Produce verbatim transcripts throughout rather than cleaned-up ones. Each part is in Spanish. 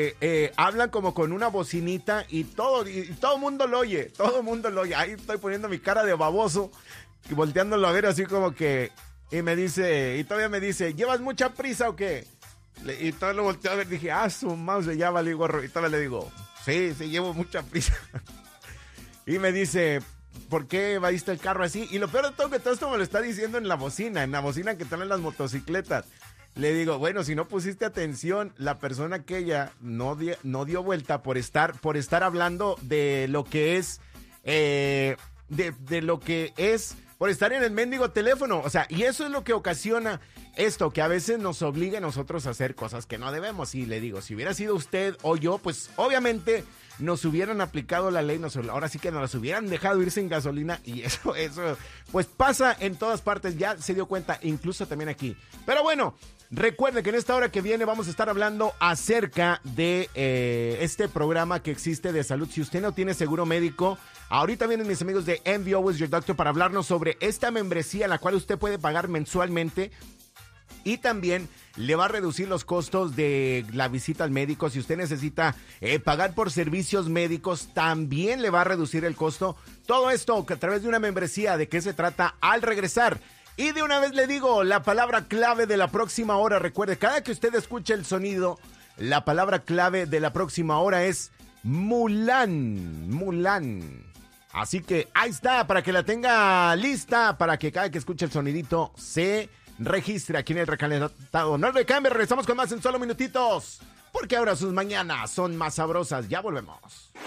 que eh, hablan como con una bocinita y todo, y, y todo el mundo lo oye, todo el mundo lo oye. Ahí estoy poniendo mi cara de baboso y volteándolo a ver así como que, y me dice, y todavía me dice, ¿llevas mucha prisa o qué? Le, y todavía lo volteé a ver, dije, ah, su mouse, ya valí gorro. Y todavía le digo, sí, sí, llevo mucha prisa. Y me dice, ¿por qué vaiste el carro así? Y lo peor de todo que todo esto me lo está diciendo en la bocina, en la bocina que traen las motocicletas. Le digo, bueno, si no pusiste atención, la persona aquella no, di, no dio vuelta por estar, por estar hablando de lo que es, eh, de, de lo que es, por estar en el mendigo teléfono. O sea, y eso es lo que ocasiona esto, que a veces nos obliga a nosotros a hacer cosas que no debemos. Y le digo, si hubiera sido usted o yo, pues obviamente nos hubieran aplicado la ley, nos, ahora sí que nos las hubieran dejado ir sin gasolina, y eso, eso, pues pasa en todas partes, ya se dio cuenta, incluso también aquí. Pero bueno, recuerde que en esta hora que viene vamos a estar hablando acerca de eh, este programa que existe de salud. Si usted no tiene seguro médico, ahorita vienen mis amigos de M V Always Your Doctor para hablarnos sobre esta membresía, la cual usted puede pagar mensualmente. Y también le va a reducir los costos de la visita al médico. Si usted necesita eh, pagar por servicios médicos, también le va a reducir el costo. Todo esto a través de una membresía. ¿De qué se trata? Al regresar. Y de una vez le digo la palabra clave de la próxima hora. Recuerde, cada que usted escuche el sonido, la palabra clave de la próxima hora es Mulan. Mulan. Así que ahí está, para que la tenga lista, para que cada que escuche el sonidito se registre aquí en el recalentado. No le cambie, regresamos con más en solo minutitos, porque ahora sus mañanas son más sabrosas. Ya volvemos.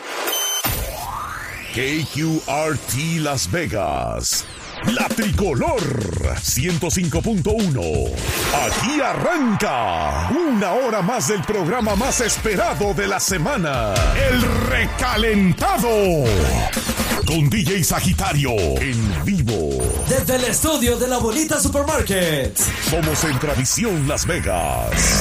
K Q R T Las Vegas, la tricolor ciento cinco punto uno. Aquí arranca una hora más del programa más esperado de la semana, El Recalentado, con D J Sagitario en vivo. Desde el estudio de la Bonita Supermarket. Somos en Tradición Las Vegas.